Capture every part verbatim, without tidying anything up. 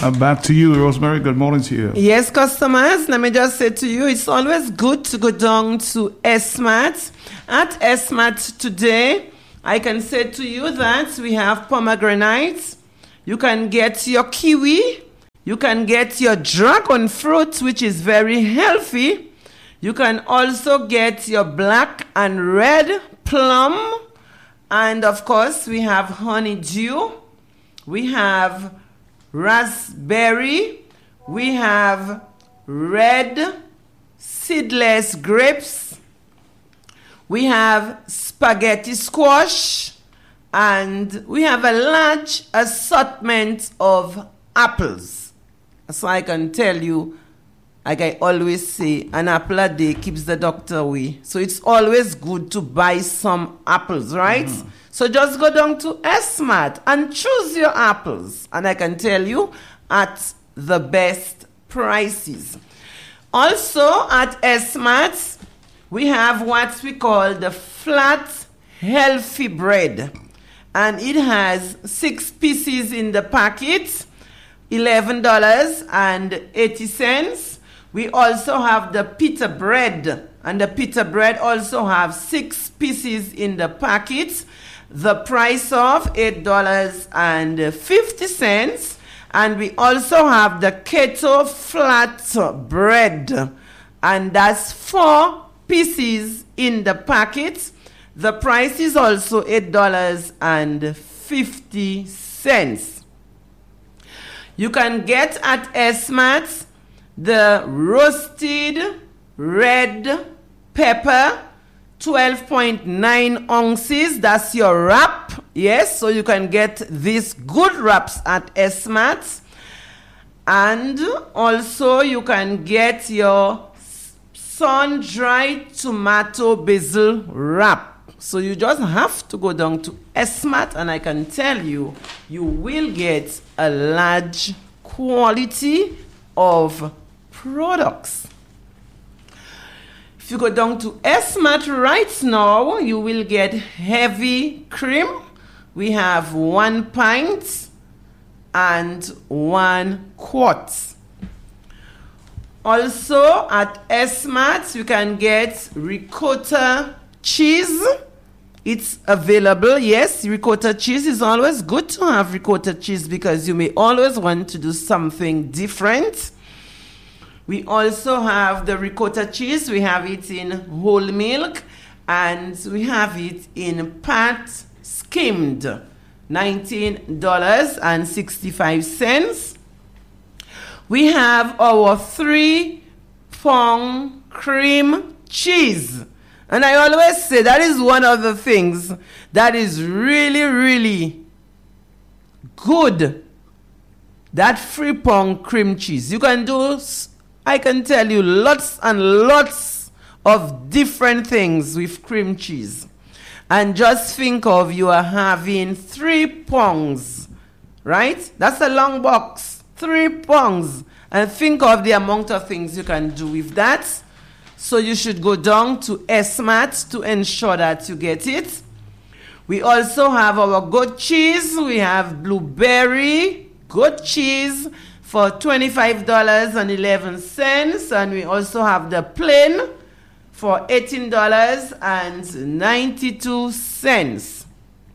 Uh, back to you, Rosemary. Good morning to you. Yes, customers, let me just say to you, it's always good to go down to S-Mart. At S-Mart today, I can say to you that we have pomegranates. You can get your kiwi. You can get your dragon fruit, which is very healthy. You can also get your black and red plum. And of course, we have honeydew. We have raspberry. We have red seedless grapes. We have spaghetti squash. And we have a large assortment of apples. So I can tell you, like I always say, an apple a day keeps the doctor away. So it's always good to buy some apples, right? Mm-hmm. So just go down to S-Mart and choose your apples. And I can tell you, at the best prices. Also at S-Mart, we have what we call the flat healthy bread. And it has six pieces in the packet, eleven dollars and eighty cents. We also have the pita bread, and the pita bread also have six pieces in the packet. The price of eight dollars and fifty cents. And we also have the keto flat bread, and that's four pieces in the packet. The price is also eight dollars and fifty cents. You can get at S-Mart the roasted red pepper, twelve point nine ounces. That's your wrap. Yes, so you can get these good wraps at S-Mart. And also you can get your sun-dried tomato basil wrap. So you just have to go down to S-Mart, and I can tell you, you will get a large quality of products. If you go down to S-Mart right now, you will get heavy cream. We have one pint and one quart. Also at S-Mart, you can get ricotta cheese. It's available. Yes, ricotta cheese is always good to have ricotta cheese because you may always want to do something different. We also have the ricotta cheese. We have it in whole milk, and we have it in pat skimmed, nineteen dollars and sixty-five cents. We have our three pound cream cheese. And I always say that is one of the things that is really, really good. That three pound cream cheese. You can do, I can tell you, lots and lots of different things with cream cheese. And just think of you are having three pounds, right? That's a long box. Three pounds. And think of the amount of things you can do with that. So you should go down to S-Mart to ensure that you get it. We also have our goat cheese. We have blueberry goat cheese for twenty-five dollars and eleven cents. And we also have the plain for eighteen dollars and ninety-two cents.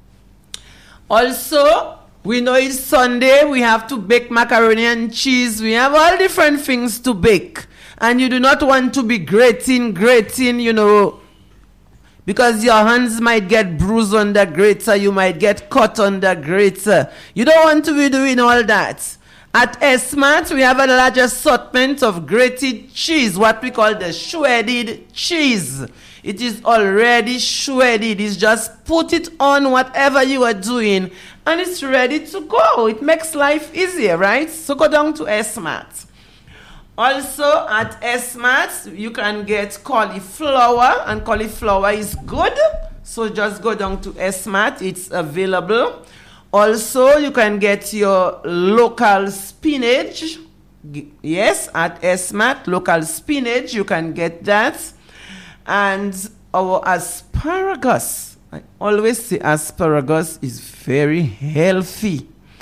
Also, we know it's Sunday. We have to bake macaroni and cheese. We have all different things to bake. And you do not want to be grating, grating, you know, because your hands might get bruised on the grater. You might get cut on the grater. You don't want to be doing all that. At S-Mart, we have a large assortment of grated cheese, what we call the shredded cheese. It is already shredded. It's just put it on whatever you are doing, and it's ready to go. It makes life easier, right? So go down to S-Mart. Also at S-Mart, you can get cauliflower, and cauliflower is good. So just go down to S-Mart. It's available. Also, you can get your local spinach. Yes, at S-Mart, local spinach, you can get that. And our asparagus. I always say asparagus is very healthy.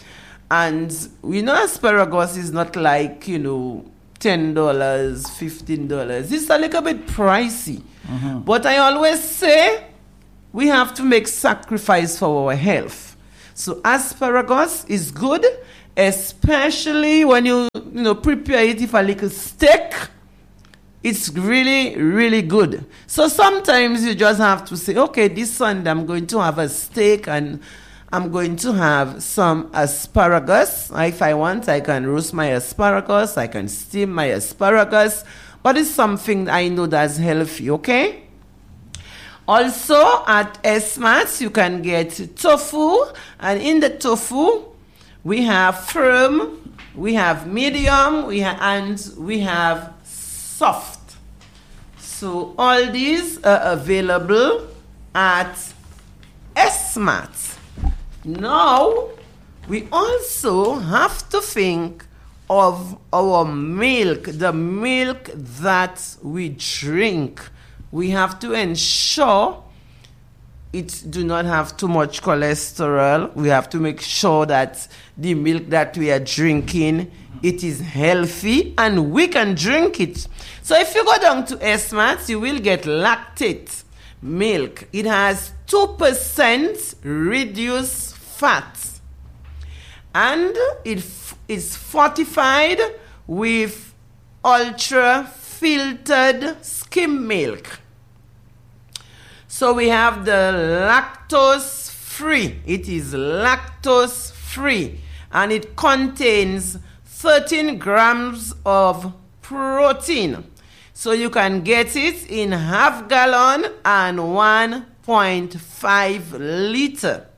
And we know asparagus is not like, you know, ten dollars, fifteen dollars. It's a little bit pricey. Mm-hmm. But I always say we have to make sacrifice for our health. So asparagus is good, especially when you, you know, prepare it with a little steak. It's really, really good. So sometimes you just have to say, okay, this Sunday I'm going to have a steak and I'm going to have some asparagus. If I want, I can roast my asparagus. I can steam my asparagus. But it's something I know that's healthy, okay? Also, at S-Mart, you can get tofu. And in the tofu, we have firm, we have medium, we ha- and we have soft. So all these are available at S-Mart. Now, we also have to think of our milk, the milk that we drink. We have to ensure it do not have too much cholesterol. We have to make sure that the milk that we are drinking, it is healthy and we can drink it. So if you go down to S-Mart, you will get lactate milk. It has two percent reduced fat. And it f- is fortified with ultra filtered skim milk. So we have the lactose free. It is lactose free. And it contains thirteen grams of protein. So you can get it in half gallon and one point five liter.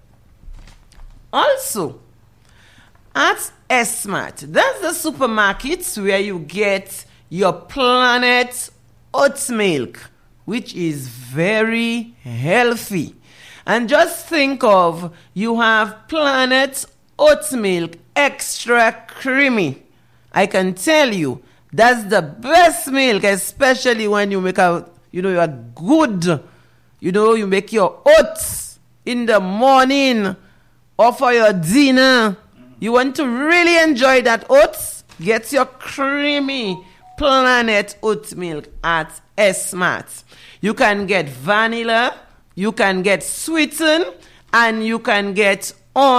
Also, at S-Mart, that's the supermarkets where you get your Planet oat milk, which is very healthy. And just think of, you have Planet oat milk extra creamy. I can tell you, that's the best milk, especially when you make a, you know, you are good, you know, you make your oats in the morning or for your dinner. You want to really enjoy that oats? Get your creamy Planet oat milk at S-Mart. You can get vanilla, you can get sweetened, and you can get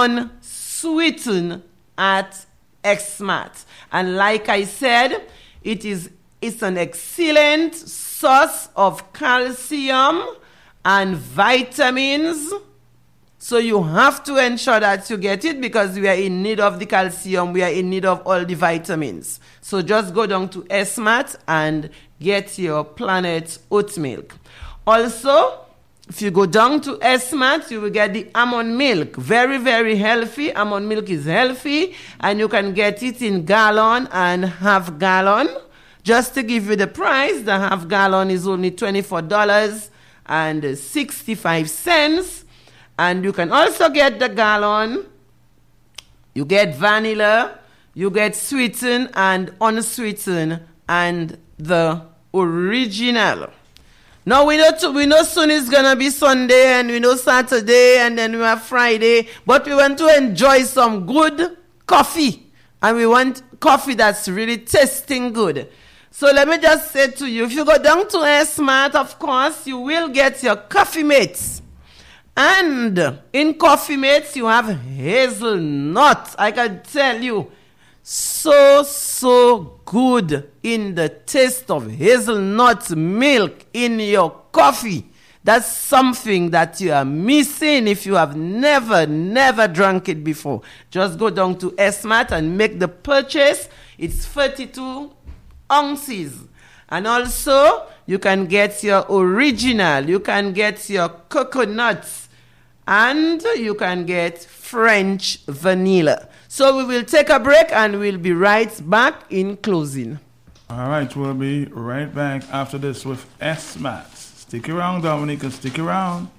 unsweetened at S-Mart. And like I said, it is it's an excellent source of calcium and vitamins. So you have to ensure that you get it because we are in need of the calcium. We are in need of all the vitamins. So just go down to S-Mart and get your Planet oat milk. Also, if you go down to S-Mart, you will get the almond milk. Very, very healthy. Almond milk is healthy. And you can get it in gallon and half gallon. Just to give you the price, the half gallon is only twenty-four dollars and sixty-five cents. And you can also get the gallon. You get vanilla, you get sweetened and unsweetened, and the original. Now we know to, we know soon it's gonna be Sunday, and we know Saturday, and then we have Friday. But we want to enjoy some good coffee, and we want coffee that's really tasting good. So let me just say to you, if you go down to S-Mart, of course, you will get your Coffee Mates. And in Coffee Mates, you have hazelnut. I can tell you, so, so good in the taste of hazelnut milk in your coffee. That's something that you are missing if you have never, never drunk it before. Just go down to S-Mart and make the purchase. It's thirty-two ounces. And also, you can get your original. You can get your coconuts. And you can get French vanilla. So we will take a break and we'll be right back in closing. All right, we'll be right back after this with S-Mart. Stick around, Dominica. Stick around.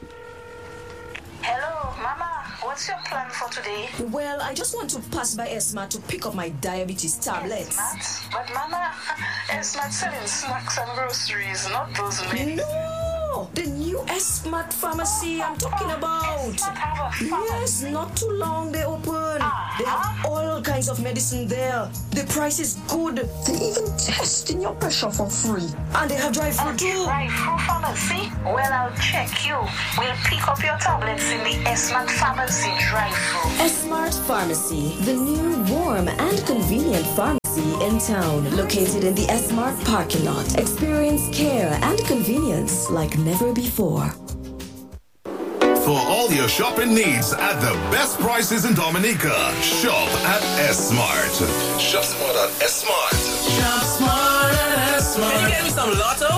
Hello, Mama. What's your plan for today? Well, I just want to pass by S-Mart to pick up my diabetes tablets. S-Mart? But Mama, S-Mart selling snacks and groceries, not those men. No! No, the new S-Mart Pharmacy I'm talking about. S-Mart have a Yes, pharmacy. not too long they open. They have all kinds of medicine there. The price is good. They even testing your pressure for free. And they have drive-through too. Right, through pharmacy? Well, I'll check you. We'll pick up your tablets in the S-Mart Pharmacy drive-through. S-Mart Pharmacy, the new warm and convenient pharmacy in town, located in the S-Mart parking lot. Experience care and convenience like never before. For all your shopping needs at the best prices in Dominica, shop at S-Mart. Shop smart at S-Mart. Shop smart at S-Mart. Can you get me some Lotto?